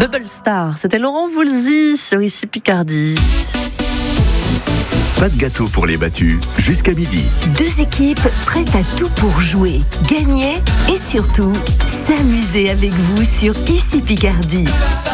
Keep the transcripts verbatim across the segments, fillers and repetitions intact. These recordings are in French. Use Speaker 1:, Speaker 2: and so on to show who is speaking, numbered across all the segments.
Speaker 1: Bubble Star, c'était Laurent Voulzy sur Ici Picardie.
Speaker 2: Pas de gâteau pour les battus, jusqu'à midi.
Speaker 3: Deux équipes prêtes à tout pour jouer, gagner et surtout s'amuser avec vous sur Ici Picardie.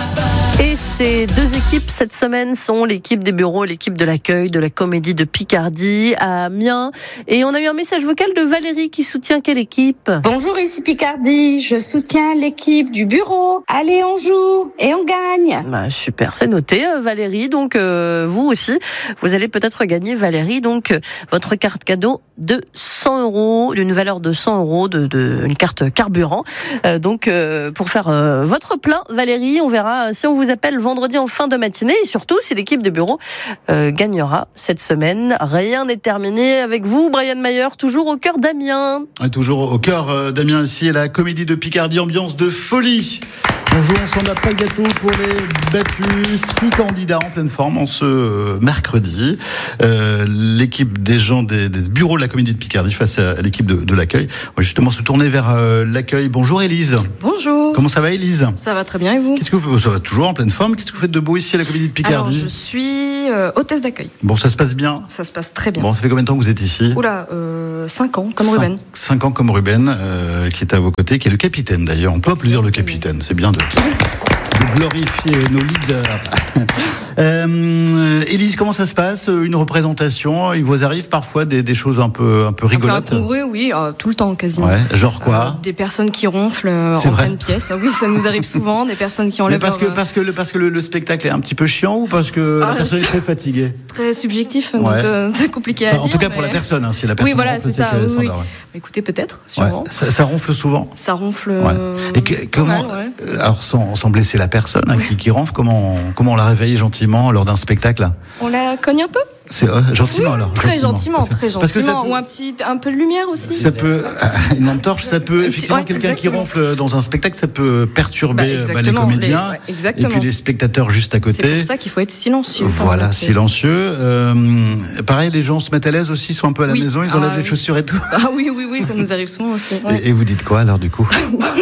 Speaker 1: Et ces deux équipes cette semaine sont l'équipe des bureaux et l'équipe de l'accueil de la Comédie de Picardie à Amiens. Et on a eu un message vocal de Valérie qui soutient quelle équipe ?
Speaker 4: Bonjour Ici Picardie, je soutiens l'équipe du bureau. Allez, on joue et on gagne.
Speaker 1: Bah, super, c'est noté Valérie. Donc euh, vous aussi, vous allez peut-être gagner Valérie. Donc euh, votre carte cadeau de cent euros, d'une valeur de cent euros, de, de une carte carburant. Euh, donc euh, pour faire euh, votre plein Valérie, on verra si on vous appelle vendredi en fin de matinée et surtout si l'équipe de bureau euh, gagnera cette semaine. Rien n'est terminé avec vous, Brian Mayer, toujours au cœur d'Amiens.
Speaker 5: Ouais, toujours au cœur d'Amiens ici, à la Comédie de Picardie, ambiance de folie. On joue ensemble à pas de gâteau pour les battus. Six candidats en pleine forme en ce mercredi. Euh, l'équipe des gens des, des bureaux de la Comédie de Picardie face à l'équipe de, de l'accueil. On va justement se tourner vers euh, l'accueil. Bonjour Élise.
Speaker 6: Bonjour.
Speaker 5: Comment ça va Élise ?
Speaker 6: Ça va très bien et vous ?
Speaker 5: Qu'est-ce que vous Ça va toujours en pleine forme. Qu'est-ce que vous faites de beau ici à la Comédie de Picardie ?
Speaker 6: Alors je suis euh, hôtesse d'accueil.
Speaker 5: Bon, ça se passe bien ?
Speaker 6: Ça se passe très bien.
Speaker 5: Bon, ça fait combien de temps que vous êtes ici ?
Speaker 6: Oula, euh, cinq ans, comme
Speaker 5: cinq,
Speaker 6: Ruben.
Speaker 5: Cinq ans comme Ruben, euh, qui est à vos côtés, qui est le capitaine d'ailleurs. On peut applaudir le capitaine, c'est bien de... de glorifier nos leaders. Euh, Élise, comment ça se passe ? Une représentation, il vous arrive parfois des, des choses un peu, un peu rigolotes ?
Speaker 6: Un peu incongrues, oui, euh, tout le temps quasiment.
Speaker 5: Ouais, genre quoi ?
Speaker 6: euh, Des personnes qui ronflent euh, en pleine pièce. Ah oui, ça nous arrive souvent. Des personnes qui enlèvent.
Speaker 5: Mais parce que
Speaker 6: leur,
Speaker 5: parce que le parce que le, le spectacle est un petit peu chiant ou parce que ah, la personne est très fatiguée ?
Speaker 6: C'est très subjectif,
Speaker 5: ouais.
Speaker 6: donc euh, c'est compliqué à
Speaker 5: enfin,
Speaker 6: dire.
Speaker 5: En tout cas
Speaker 6: mais...
Speaker 5: pour la personne, hein, si la personne.
Speaker 6: Oui, voilà,
Speaker 5: ronfle,
Speaker 6: c'est, c'est ça. Oui, oui.
Speaker 5: ouais.
Speaker 6: Écoutez, peut-être, sûrement.
Speaker 5: Ouais. Ça, ça ronfle souvent.
Speaker 6: Ça ronfle.
Speaker 5: Ouais.
Speaker 6: Euh,
Speaker 5: Et que, comment
Speaker 6: mal, ouais.
Speaker 5: Alors sans, sans blesser la personne hein, qui, qui ronfle, comment comment on la réveille gentiment lors d'un spectacle ?
Speaker 6: On la cogne un peu ?
Speaker 5: C'est euh, gentiment
Speaker 6: oui,
Speaker 5: alors.
Speaker 6: Très gentiment,
Speaker 5: parce que,
Speaker 6: très gentiment.
Speaker 5: parce que ça peut,
Speaker 6: ou un petit, un peu de lumière aussi.
Speaker 5: Ça peut, une lampe torche, ça peut effectivement
Speaker 6: ouais,
Speaker 5: quelqu'un
Speaker 6: exactement.
Speaker 5: qui ronfle dans un spectacle, ça peut perturber
Speaker 6: bah,
Speaker 5: bah, les comédiens
Speaker 6: les, ouais,
Speaker 5: et puis les spectateurs juste à côté.
Speaker 6: C'est pour ça qu'il faut être silencieux.
Speaker 5: Voilà, silencieux. Euh, pareil, les gens se mettent à l'aise aussi, ils sont un peu à la
Speaker 6: oui.
Speaker 5: maison, ils
Speaker 6: ah,
Speaker 5: enlèvent les chaussures et tout.
Speaker 6: Ah oui, oui, oui, ça nous arrive souvent aussi. Ouais.
Speaker 5: Et, et vous dites quoi alors du coup ?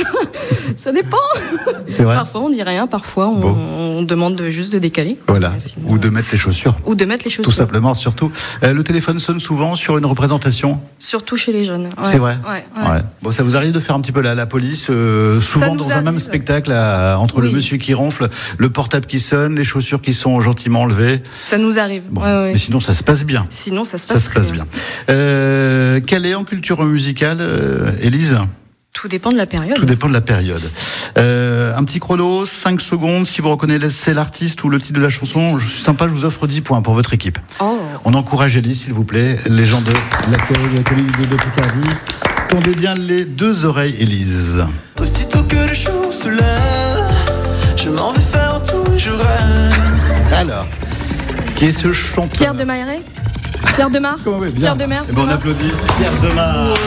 Speaker 6: Ça dépend.
Speaker 5: C'est vrai.
Speaker 6: Parfois on dit rien, parfois on, bon. on demande juste de décaler.
Speaker 5: Voilà. Sinon, ou de mettre les chaussures.
Speaker 6: Ou de mettre les chaussures.
Speaker 5: Tout simplement, surtout. Euh, le téléphone sonne souvent sur une représentation.
Speaker 6: Surtout chez les jeunes. Ouais.
Speaker 5: C'est vrai.
Speaker 6: Ouais, ouais.
Speaker 5: Ouais. Bon, ça vous arrive de faire un petit peu la, la police, euh, souvent dans arrive. un même spectacle, à, entre oui. le monsieur qui ronfle, le portable qui sonne, les chaussures qui sont gentiment enlevées.
Speaker 6: Ça nous arrive.
Speaker 5: Bon.
Speaker 6: Ouais, ouais.
Speaker 5: Mais sinon, ça se passe bien.
Speaker 6: Sinon, ça se passe,
Speaker 5: ça se passe bien. bien. Euh, quelle est en culture musicale, euh, Élise ?
Speaker 6: Tout dépend de la période.
Speaker 5: Tout dépend de la période. Euh, un petit chrono, cinq secondes. Si vous reconnaissez l'artiste ou le titre de la chanson, je suis sympa, je vous offre dix points pour votre équipe.
Speaker 6: Oh.
Speaker 5: On encourage Élise, s'il vous plaît, les gens de l'accueil de la Comédie de Picardie. Tendez bien les deux oreilles, Élise.
Speaker 7: Aussitôt que le jour se lève, je m'en vais faire tout et je rêve.
Speaker 5: Alors, qui est ce chanteur ?
Speaker 6: Pierre de Mailleret ? Pierre Demar ?
Speaker 5: Oui,
Speaker 6: Pierre Demar ?
Speaker 5: Eh ben, on applaudit Pierre Demar. Ouais.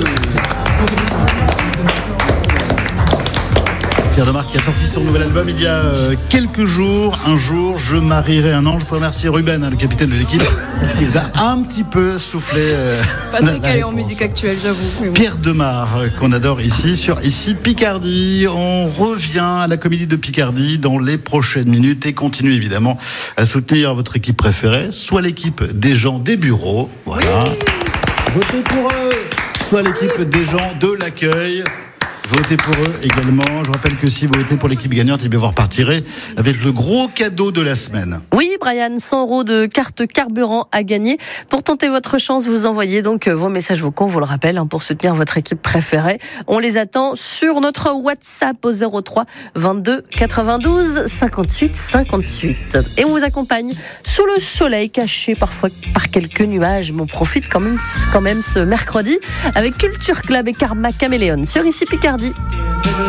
Speaker 5: Pierre Demar qui a sorti son nouvel album il y a euh, quelques jours. Un jour, je marierai un ange. Je peux remercier Ruben, hein, le capitaine de l'équipe, qui les a un petit peu soufflé. Euh,
Speaker 6: Pas très calé en musique actuelle, j'avoue.
Speaker 5: Pierre Demar, euh, qu'on adore ici, sur Ici Picardie. On revient à la Comédie de Picardie dans les prochaines minutes et continue évidemment à soutenir votre équipe préférée, soit l'équipe des gens des bureaux, voilà. Votez pour eux, soit l'équipe des gens de l'accueil. Votez pour eux également. Je rappelle que si vous votez pour l'équipe gagnante, il va vous repartirez avec le gros cadeau de la semaine.
Speaker 1: Oui, Brian, cent euros de carte carburant à gagner. Pour tenter votre chance, vous envoyez donc vos messages vocaux, on vous le rappelle, hein, pour soutenir votre équipe préférée. On les attend sur notre WhatsApp au zéro trois vingt-deux quatre-vingt-douze cinquante-huit cinquante-huit. Et on vous accompagne sous le soleil, caché parfois par quelques nuages. Mais on profite quand même, quand même ce mercredi avec Culture Club et Karma Caméléon sur Ici Picardie.